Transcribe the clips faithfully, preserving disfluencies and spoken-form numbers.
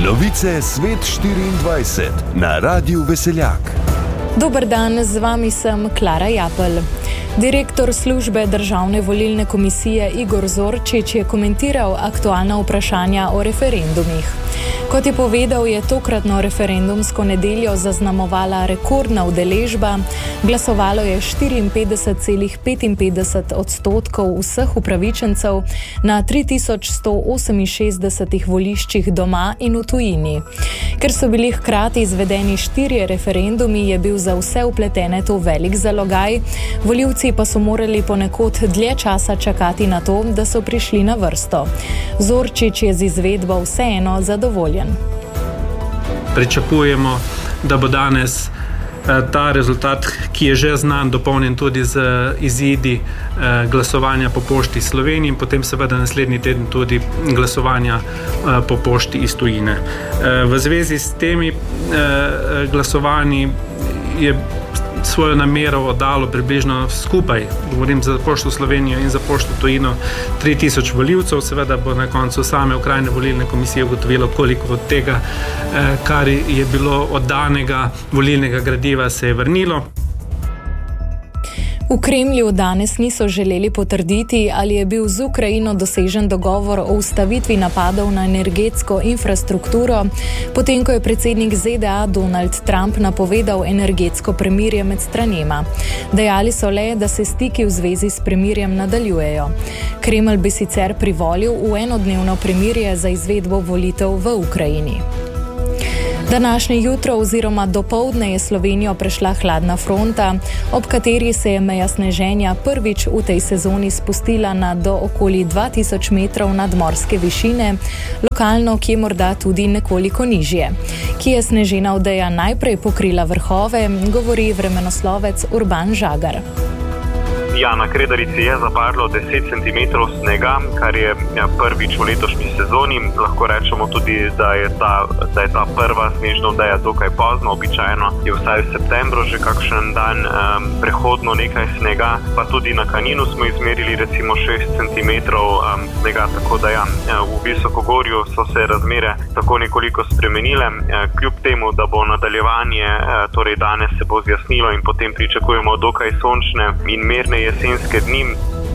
Novice Svet štiriindvajset na Radiu Veseljak. Dober dan, z vami sem Klara Japelj. Direktor službe Državne volilne komisije Igor Zorčič je komentiral aktualna vprašanja o referendumih. Kot je povedal, je tokratno referendumsko nedeljo zaznamovala rekordna udeležba. Glasovalo je štiriinpetdeset celih petinpetdeset odstotkov vseh upravičencev na tri tisoč sto oseminšestdesetih voliščih doma in v tujini. Ker so bili hkrati izvedeni štirje referendumi, je bil za vse vpletene to velik zalogaj, volivci pa so morali ponekod dlje časa čakati na to, da so prišli na vrsto. Zorčič je z izvedbo vseeno zadovoljen. Pričakujemo, da bo danes ta rezultat, ki je že znan, dopolnjen tudi z izidi glasovanja po pošti Sloveniji in potem seveda naslednji teden tudi glasovanja po pošti iz tujine. V zvezi s temi glasovanji je svojo namero oddalo približno skupaj, govorim za pošto Slovenijo in za pošto tujino, tri tisoč volivcev. Seveda bo na koncu same okrajne volilne komisije ugotovilo, koliko od tega, kar je bilo oddanega volilnega gradiva, se je vrnilo. V Kremlju danes niso želeli potrditi, ali je bil z Ukrajino dosežen dogovor o ustavitvi napadov na energetsko infrastrukturo, potem ko je predsednik Z D A Donald Trump napovedal energetsko premirje med stranema. Dejali so le, da se stiki v zvezi s premirjem nadaljujejo. Kremelj bi sicer privolil v enodnevno premirje za izvedbo volitev v Ukrajini. Današnje jutro oziroma dopoldne je Slovenijo prešla hladna fronta, ob kateri se je meja sneženja prvič v tej sezoni spustila na do okoli dva tisoč metrov nadmorske višine, lokalno, ki je morda tudi nekoliko nižje. Ki je snežena odeja najprej pokrila vrhove, govori vremenoslovec Urban Žagar. Ja, na Kredarici je zapadlo deset centimetrov snega, kar je ja, prvič v letošnji sezoni. Lahko rečemo tudi, da je ta, da je ta prva snežna odeja dokaj pozno, običajno je vsaj v septembru že kakšen dan um, prehodno nekaj snega, pa tudi na Kaninu smo izmerili recimo šest centimetrov um, snega, tako da ja, v Visokogorju so se razmere tako nekoliko spremenile. Kljub temu, da bo nadaljevanje, torej danes se bo zjasnilo in potem pričakujemo dokaj sončne in mirne jesenske dni.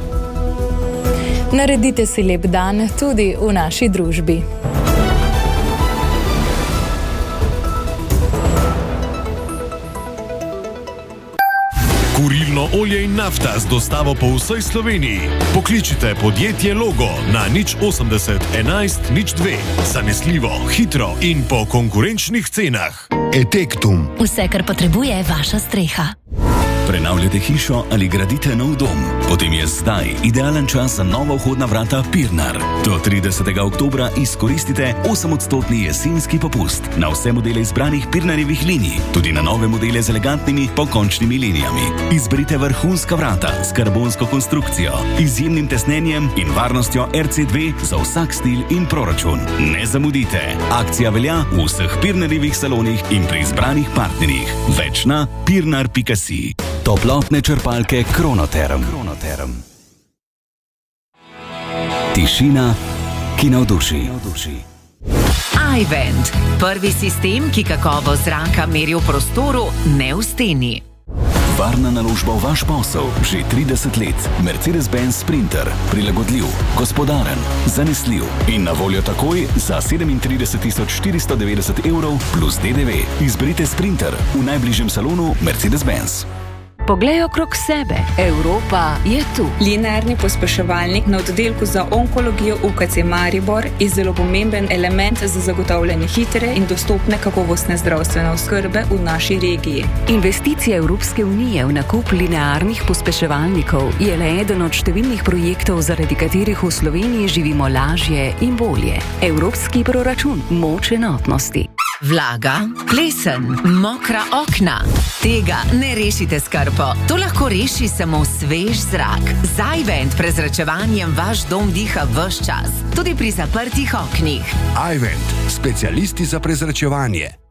Naredite si lep dan tudi v naši družbi. Kurilno olje in nafta z dostavo po vsej Sloveniji. Pokličite podjetje Logo na nič osemdeset enajst nič dve. Zanesljivo, hitro in po konkurenčnih cenah. Etektum. Vse, kar potrebuje vaša streha. Prenavljate hišo ali gradite nov dom? Potem je zdaj idealen čas za nova vhodna vrata Pirnar. Do tridesetega oktobra izkoristite osemodstotni jesenski popust na vse modele izbranih Pirnarjevih linij, tudi na nove modele z elegantnimi pokončnimi linijami. Izberite vrhunska vrata s karbonsko konstrukcijo, izjemnim tesnenjem in varnostjo R C dve za vsak stil in proračun. Ne zamudite! Akcija velja v vseh Pirnarjevih salonih in pri izbranih partnerjih. Več na pirnar pika si. Toplotne črpalke Kronoterm. Kronoterm. Tišina, ki navduši. iVent. Prvi sistem, ki kakovost zraka meri v prostoru, ne v steni. Varna naložba v vaš posel že trideset let. Mercedes-Benz Sprinter. Prilagodljiv, gospodaren, zanesljiv in na voljo takoj za sedemintrideset tisoč štiristo devetdeset evrov plus D D V. Izberite Sprinter v najbližjem salonu Mercedes-Benz. Poglej okrog sebe. Evropa je tu. Linearni pospeševalnik na oddelku za onkologijo U K C Maribor je zelo pomemben element za zagotavljanje hitre in dostopne kakovostne zdravstvene oskrbe v naši regiji. Investicija Evropske unije v nakup linearnih pospeševalnikov je le eden od številnih projektov, zaradi katerih v Sloveniji živimo lažje in bolje. Evropski proračun, moč enotnosti. Vlaga, plesen, mokra okna. Tega ne rešite s krpo. To lahko reši samo svež zrak. Z iVent prezračevanjem vaš dom diha ves čas, tudi pri zaprtih oknih. iVent, specialisti za prezračevanje.